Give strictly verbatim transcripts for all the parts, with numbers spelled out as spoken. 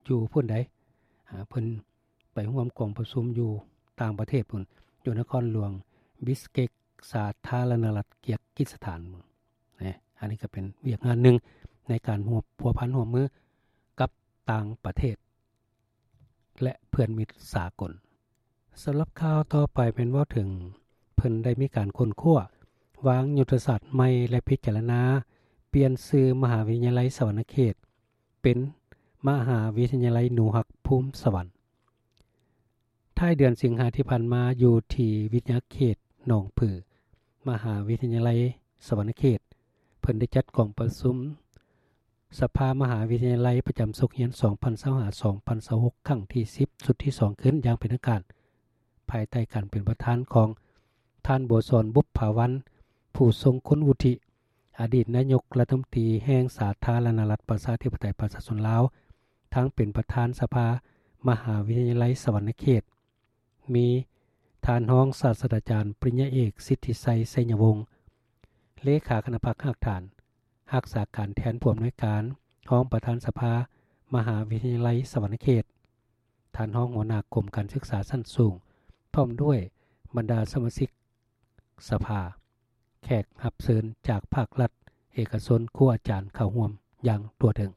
อยู่พุ่นใดอ่าเพิ่นไปร่วมกองประชุมอยู่ต่างประเทศพุ่นอยู่นครหลวงบิสเกกสาธารณรัฐเกียรกิสถานนะอันนี้ก็เป็นเวียกงานหนึ่งในการร่วมพัวพันร่วมมือกับต่างประเทศและเพื่อนมิตรสากลสำหรับข่าวต่อไปเป็นว่าถึงเพิ่นได้มีการค้นคว้าวางยุทธศาสตร์ใหม่และพิจารณาเปลี่ยนชื่อมหาวิทยาลัยสวรรณเขตเป็นมหาวิทยาลัยหนูฮักภูมิสวรรค์ท้ายเดือนสิงหาที่ผ่านมาอยู่ที่วิทยาเขตหนองผือมหาวิทยาลัยสวรรณเขตเพิ่นได้จัดกองประชุมสภามหาวิทยาลัยประจำศุกร์เรียน สองพันยี่สิบห้า สองพันยี่สิบหก ครั้งที่ สิบ สุดที่ สอง ขึ้นอย่างเป็นทางการภายใต้การเป็นประธานของท่านโบสรบุพภาวรรณผู้ทรงคุณวุฒิอดีตนายกรัฐมนตรีแห่งสาธารณรัฐประชาธิปไตยประชาชนลาวทั้งเป็นประธานสภามหาวิทยาลัยสวรรณเขตมีท่านรองศาสตราจารย์ปริญญาเอกสิทธิไสยไสยวงศ์เลขาคณะพรรคหักฐานรักษาการแทนผู้อำนวยการรองประธานสภามหาวิทยาลัยสวรรณเขตท่านรองหัวหน้ากรมการศึกษาชั้นสูงพร้อมด้วยบรรดาสมาชิกสภาแขกรับเชิญจากภาครัฐเอกชนครูอาจารย์เข้าร่วมอย่างตัวถึง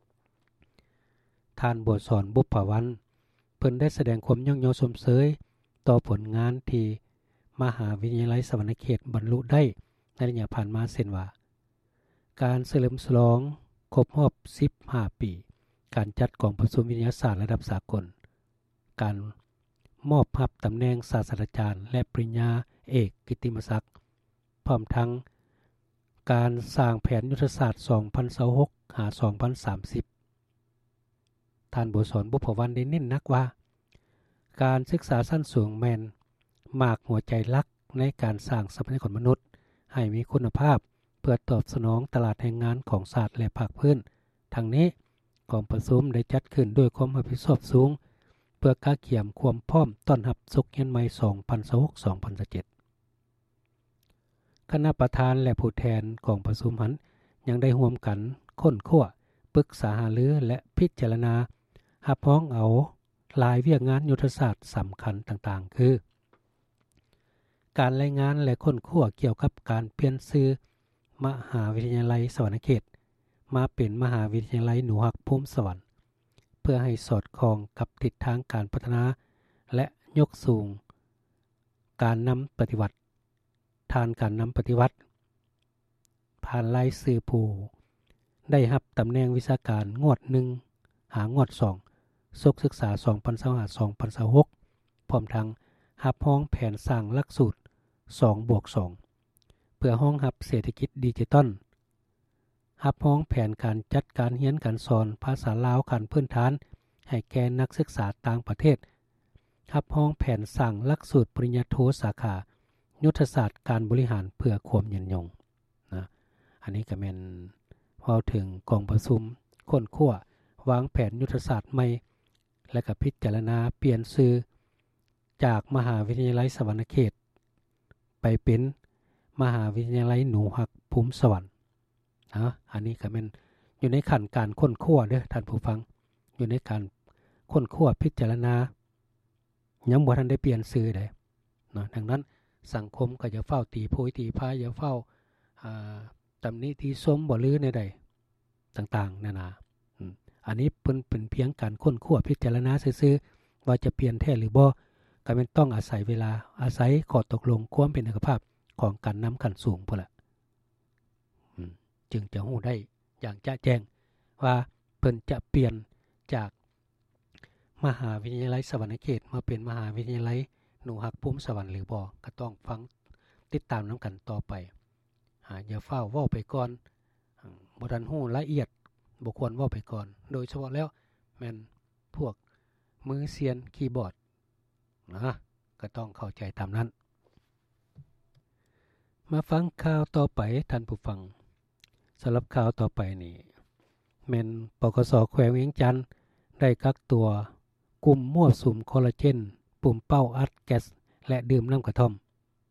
ท่านบัวสอนบุพภวรรณเพิ่นได้แสดงความยกย่องชมเชยต่อผลงานที่มหาวิทยาลัยสวรรณเขตบรรลุได้ในระยะผ่านมาเช่นว่าการเฉลิมฉลองครบรอบสิบห้าปีการจัดกองประชุมวิทยาศาสตร์ระดับสากลการมอบรับตำแหน่งศาสตราจารย์และปริญญาเอกกิตติมศักดิ์พร้อมทั้งการสร้างแผนยุทธศาสตร์ สองพันยี่สิบหก หา สองพันสามสิบ ท่านบัวสอนบุพภวรรณได้เน้นหนักว่าการศึกษาชั้นสูงแม่นมากหัวใจหลักในการสร้างทรัพยากรมนุษย์ให้มีคุณภาพเพื่อตอบสนองตลาดแรงงานของศาสตร์และภาคพื้นทั้งนี้กองประชุมได้จัดขึ้นด้วยความรับผิดชอบสูงเพื่อกาเขียมความพร้อมต้อนรับศุกร์เรียนใหม่ สองพันยี่สิบหก สองพันยี่สิบเจ็ด คณะประธานและผู้แทนกองประชุมหันยังได้ร่วมกันค้นคว้าปรึกษาหารือและพิจารณารับพ้องเอารายเวียกงานยุทธศาสตร์สำคัญต่างๆคือการรายงานและค้นคว้าเกี่ยวกับการเปลี่ยนชื่อมหาวิทยาลัยสวรรณเขตมาเป็นมหาวิทยาลัยหนูฮักภูมิสวรรค์เพื่อให้สอดคล้องกับทิศทางการพัฒนาและยกสูงการนำปฏิวัติทานการนำปฏิวัติผ่านรายชื่อผู้ได้รับตำแหน่งวิชาการงวดหนึ่งหางวดสองศุกร์ศึกษา สองพันยี่สิบห้า สองพันยี่สิบหก พร้อมทั้งรับรองแผนสร้างหลักสูตร สองบวกสอง เพื่อรองรับเศรษฐกิจดิจิทัลรับรองแผนการจัดการเรียนการสอนภาษาลาวขั้นพื้นฐานให้แก่นักศึกษาต่างประเทศรับรองแผนสร้างหลักสูตรปริญญาโทสาขายุทธศาสตร์การบริหารเพื่อความยืนยงนะอันนี้ก็แม่นพอถึงกองประชุมค้นคว้าวางแผนยุทธศาสตร์ใหม่และก็พิจารณาเปลี่ยนชื่อจากมหาวิทยาลัยสวรรณเขตไปเป็นมหาวิทยาลัยหนูฮักภูมิสวรรค์นะอันนี้ก็แม่นอยู่ในขั้นการค้นคว้าเด้อท่านผู้ฟังอยู่ในการค้นคว้าพิจารณายังบ่ทันได้เปลี่ยนชื่อใดเนาะดังนั้นสังคมก็อย่าเฝ้าตีโพยตีพายอย่าเฝ้าอ่าตำหนิที่ส้มบ่ลือในใดต่างๆนานาอันนี้เพิ่นเป็นเพียงการค้นคว้าพิจารณาซื่อๆว่าจะเปลี่ยนแท้หรือบ่ก็แม่นต้องอาศัยเวลาอาศัยข้อตกลงความเป็นเอกภาพของการนำขั้นสูงพุ่นล่ะจึงจะฮู้ได้อย่างจะแจ้งว่าเพิ่นจะเปลี่ยนจากมหาวิทยาลัยสวรรณเขตมาเป็นมหาวิทยาลัยหนูฮักภูมิสวรรค์หรือบ่ก็ต้องฟังติดตามนํากันต่อไปหาอย่าเฝ้าเว้าไปก่อนบ่ทันฮู้ละเอียดบ่ควรเว้าไปก่อนโดยเฉพาะแล้วแม่นพวกมือเซียนคีย์บอร์ดนะก็ต้องเข้าใจตามนั้นมาฟังข่าวต่อไปท่านผู้ฟังสำหรับข่าวต่อไปนี่แม่นปกส.แขวงเวียงจันทน์ได้กักตัวกลุ่มมั่วสุมคอลลาเจนปุ่มเป้าอัดแก๊สและดื่มน้ำกระท่อม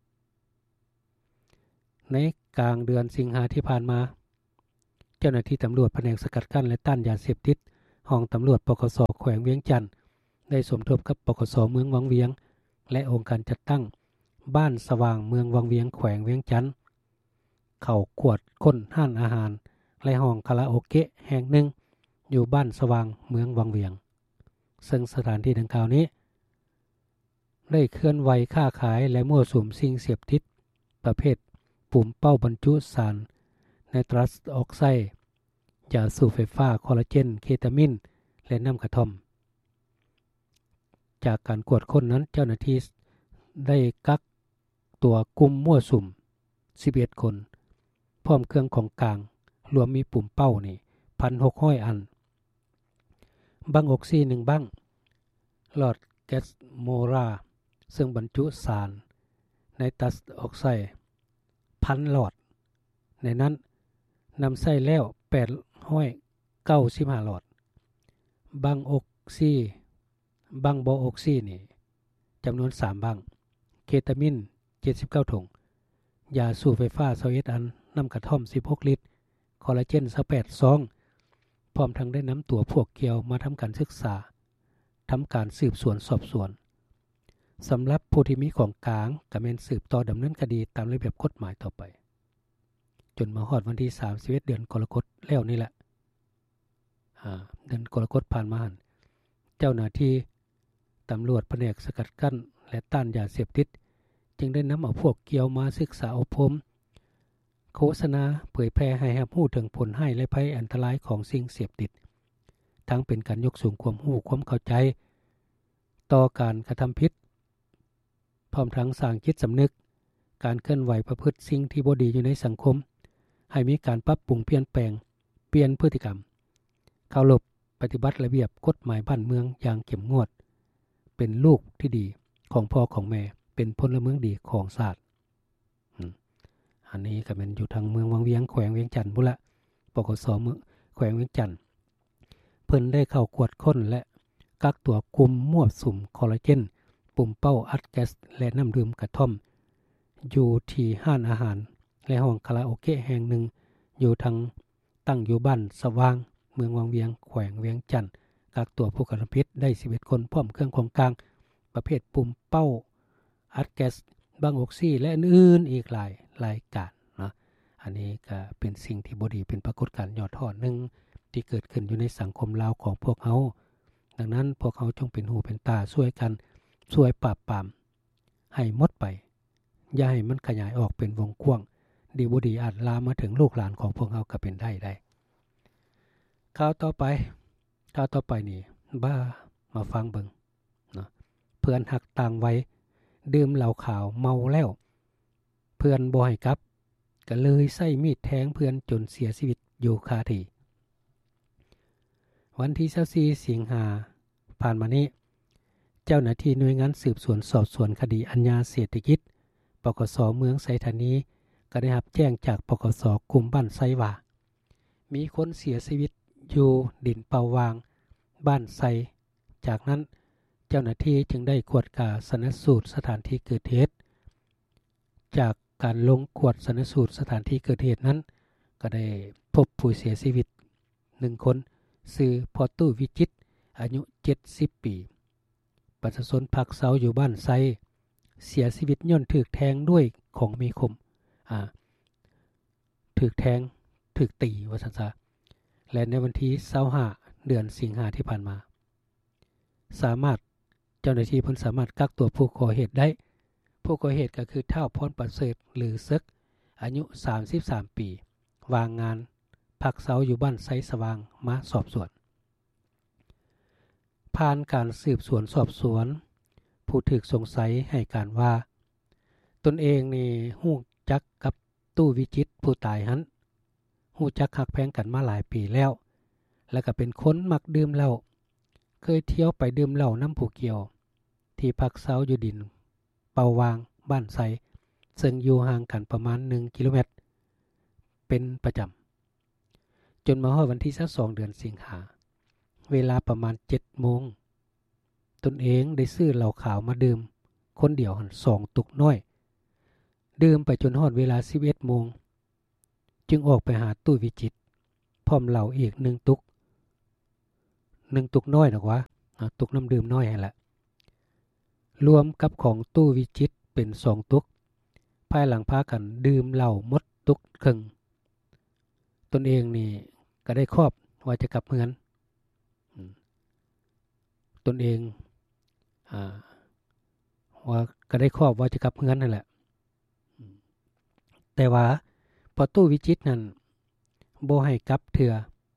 ในกลางเดือนสิงหาที่ผ่านมาเจ้าหน้าที่ตำรวจแผนกสกัดกั้นและต้านยาเสพติดห้องตำรวจปกส.แขวงเวียงจันทน์ได้สมทบกับปกส.เมืองวังเวียงและองค์การจัดตั้งบ้านสว่างเมืองวังเวียงแขวงเวียงจันทน์เข้ากวดค้นห้านอาหารและห้องคาราโอเกะแห่งหนึ่งอยู่บ้านสว่างเมืองวังเวียงซึ่งสถานที่ดังกล่าวนี้ได้เคลื่อนไหวค้าขายและมั่วสุมสิ่งเสพติดประเภทปุ่มเป้าบรรจุสารไนตรัสออกไซด์ยาสูบไฟฟ้าคอลลาเจนเคตามินและน้ำกระท่อมจากการกวดค้นนั้นเจ้าหน้าที่ได้กักตัวกลุ่มมั่วสุมสิบเอ็ดคนพร้อมเครื่องของกลางรวมมีปุ่มเป้านี่ หนึ่งพันหกร้อย อันบังออกซิหนึ่งบังหลอดแก๊สโมราซึ่งบรรจุสารไนตรัสออกไซด์พันหลอดในนั้นนำใส่แล้วแปดร้อยเก้าสิบห้าหลอดบังออกซิบังบอออกซินี่จำนวนสามบังเคตามินเจ็ดสิบเก้าถุงยาสูบไฟฟ้ายี่สิบเอ็ดอันน้ำกระท่อมสิบหกลิตรคอลลาเจนยี่สิบแปดซองพร้อมทั้งได้นำตัวพวกเกี่ยวมาทำการศึกษาทำการสืบสวนสอบสวนสำหรับผู้ที่มีของกลางก็แม่นสืบต่อดำเนินคดีตามระเบียบกฎหมายต่อไปจนมาฮอดวันที่สามสิบเอ็ดเดือนกรกฎาคมแล้วนี่แหละอ่าเดือนกรกฎาคมผ่านมาหั่นเจ้าหน้าที่ตำรวจแผนกสกัดกั้นและต้านยาเสพติดจึงได้นำเอาพวกเกี่ยวมาศึกษาอบรมโฆษณาเผยแพร่ให้รับรู้ถึงผลให้และภัยอันตรายของสิ่งเสพติดทั้งเป็นการยกสูงความรู้ความเข้าใจต่อการกระทำผิดพร้อมทั้งสร้างจิตสำนึกการเคลื่อนไหวประพฤติสิ่งที่บ่ดีอยู่ในสังคมให้มีการปรับปรุงเปลี่ยนแปลงเปลี่ยนพฤติกรรมเคารพปฏิบัติระเบียบกฎหมายบ้านเมืองอย่างเข้มงวดเป็นลูกที่ดีของพ่อของแม่เป็นพลเมืองดีของชาติอันนี้ก็เป็นอยู่ทางเมืองวังเวียงแขวงเวียงจันทน์พุ่นละปกส.เมืองแขวงเวียงจันทน์เพิ่นได้เข้ากวดค้นและกักตัวกลุ่มมั่วสุมคอลลาเจนปุ่มเป้าอัดแก๊สและน้ำดื่มกระท่อมอยู่ที่ห้านอาหารและห้องคาราโอเกะแห่งหนึ่งอยู่ทางตั้งอยู่บ้านสว่างเมืองวังเวียงแขวงเวียงจันทน์กักตัวผู้กระทำผิดได้สิบเอ็ดคนพร้อมเครื่องของกลางประเภทปุ่มเป้าอัดแก๊สบังออกซิและอื่นๆอีกหลายรายการเนาะอันนี้ก็เป็นสิ่งที่บ่ดีเป็นปรากฏการณ์ยอดฮอดนึงที่เกิดขึ้นอยู่ในสังคมลาวของพวกเฮาดังนั้นพวกเฮาจงเป็นหูเป็นตาช่วยกันช่วยปราบปรามให้หมดไปอย่าให้มันขยายออกเป็นวงกว้างดีบ่ดีอาจลามมาถึงลูกหลานของพวกเฮาก็เป็นได้ได้ข่าวต่อไปข่าวต่อไปนี่บ้ามาฟังเบิ่งเนาะเพื่อนหักต่างไว้ดื่มเหล้าขาวเมาแล้วเพื่อนบ่ให้กลับก็เลยใช้มีดแทงเพื่อนจนเสียชีวิตอยู่คาที่วันที่ยี่สิบสี่สิงหาผ่านมานี้เจ้าหน้าที่หน่วยงานสืบสวนสอบสวนคดีอัญญาเศรษฐกิจปกส.เมืองไสธานีก็ได้รับแจ้งจากปกส.กลุ่มบ้านไซว่ามีคนเสียชีวิตอยู่ดินเป่าวางบ้านไซจากนั้นเจ้าหน้าที่จึงได้กวดกาชันสูตรสถานที่เกิดเหตุจากการลงกวดชันสูตรสถานที่เกิดเหตุนั้นก็ได้พบผู้เสียชีวิตหนึ่งคนชื่อพอตู้วิจิตรอายุเจ็ดสิบปีประชาชนพักเสาอยู่บ้านไซเสียชีวิตย้อนถูกแทงด้วยของมีคมอ่าถูกแทงถูกตีว่าซั่นซะและในวันที่ยี่สิบห้าเดือนสิงหาที่ผ่านมาสามารถเจ้าหน้าที่เพิ่นสามารถกักตัวผู้ก่อเหตุได้ผู้ก่อเหตุก็คือท้าวพรประเสริฐหรือซึกอายุสามสิบสามปีวางงานพักเสาอยู่บ้านไซสว่างมาสอบสวนผ่านการสืบสวนสอบสวนผู้ถูกสงสัยให้การว่าตนเองนี่ฮู้จักกับตู้วิจิตรผู้ตายหั้นฮู้จักฮักแพงกันมาหลายปีแล้วแล้วก็เป็นคนมักดื่มเหล้าเคยเที่ยวไปดื่มเหล้าน้ำผู้เกี่ยวที่พักเสาอยู่ดินเป่าวางบ้านไซซึ่งอยู่ห่างกันประมาณหนึ่งกิโลเมตรเป็นประจำจนมาฮอดวันที่ยี่สิบสองเดือนสิงหาเวลาประมาณเจ็ดโมงตนเองได้ซื้อเหล้าขาวมาดื่มคนเดียวหันสองตุกน้อยดื่มไปจนฮอดเวลาสิบเอ็ดโมงจึงออกไปหาตู้วิจิตรพร้อมเหล้าอีกหนึ่งตุกหนึ่งตุกน้อยดอกว่าตุกน้ำดื่มน้อยให้ละรวมกับของตู้วิจิตเป็นสองตุกภายหลังพากันดื่มเหล้าหมดตุกครึ่งตนเองนี่ก็ได้ครอบว่าจะกลับเมืองตนเองอ่าว่าก็ได้ครอบว่าจะกลับเมืองนั่นแหละแต่ว่าพอตู้วิจิตนั่นบ่ให้กลับเถื่อ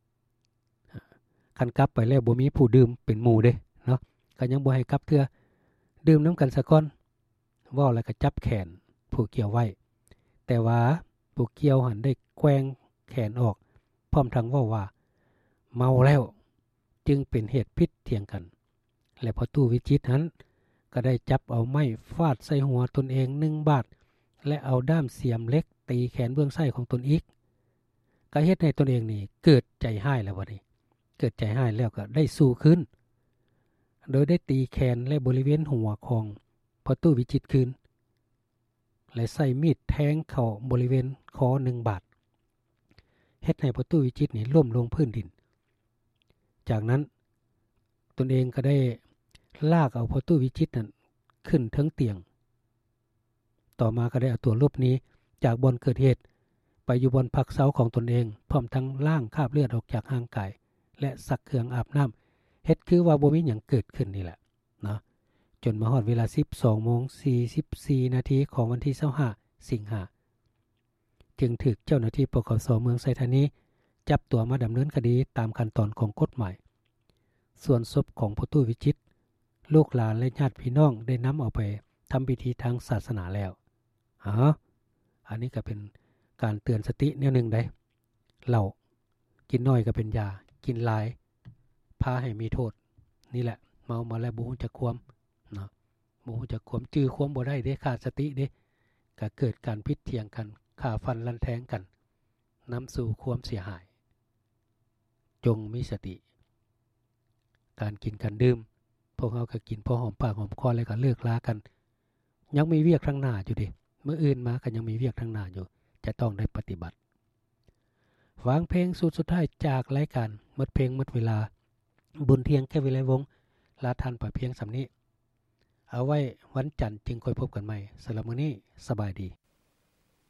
คันกลับไปแล้วบ่มีผู้ดื่มเป็นหมู่เด้เนาะก็ยังบ่ให้กลับเถื่อดื่มน้ำกันซะก่อนเว้าแล้วก็จับแขนผู้เกี่ยวไว้แต่ว่าผู้เกี่ยวหันได้แกว่งแขนออกพร้อมทั้งเว้าว่าเมาแล้วจึงเป็นเหตุพิษเถียงกันและพอตู้วิจิตนั้นก็ได้จับเอาไม้ฟาดใส่หัวตนเองหนึ่งบาทและเอาด้ามเสียมเล็กตีแขนเบื้องซ้ายของตนอีกก็เฮ็ดให้ตนเองนี่เกิดใจห้ายแล้วบัดนี้เกิดใจห้ายแล้วก็ได้สู้ขึ้นโดยได้ตีแขนและบริเวณหัวของพอตู้วิจิตคืนและใส่มีดแทงเข้าบริเวณคอหนึ่งบาทเฮ็ดให้พอตู้วิจิตนี่ล้มลงพื้นดินจากนั้นตนเองก็ได้ลากเอาพอตู้วิจิตนั้นขึ้นทั้งเตียงต่อมาก็ได้เอาตัวลบนี้จากบ่อนเกิดเหตุไปอยู่บนพักเสาของตนเองพร้อมทั้งล้างคราบเลือดออกจากร่างกายและซักเครื่องอาบน้ำเฮ็ดคือว่าบ่มีหยังเกิดขึ้นนี่แหละเนาะจนมาฮอดเวลา สิบสองโมงสี่สิบสี่ นาทีของวันที่ยี่สิบห้าสิงหาจึงถูกเจ้าหน้าที่ปกส.เมืองไซธานีจับตัวมาดำเนินคดีตามขั้นตอนของกฎหมายส่วนศพของพอตู้วิจิตลูกหลานและญาติพี่น้องได้นำเอาไปทำพิธีทางศาสนาแล้วอ๋ออันนี้ก็เป็นการเตือนสติแนวหนึ่งได้เหล้ากินน้อยก็เป็นยากินหลายพาให้มีโทษนี่แหละเมามาแล้วบ่ฮู้จักความเนาะบ่ฮู้จักความจื้อความบ่ได้เด้ขาดสติเด้ก็เกิดการพิษเถียงกันฆ่าฟันลันแทงกันนำสู่ความเสียหายจงมีสติการกินกันดื่มพวกเขาก็กินพอหอมปากหอมคอแล้วก็เลิกลากันยังมีเวียกข้างหน้าอยู่ดิเมื่ออื่นมาก็ยังมีเวียกข้างหน้าอยู่จะต้องได้ปฏิบัติวางเพลงสุดสุดท้ายจากรายการหมดเพลงหมดเวลาบุญเทียงแค่วิไลวงศ์ลาท่านไปเพียงสำนี้เอาไว้วันจันทร์จึงค่อยพบกันใหม่สำหรับมื้อนี้สบายดี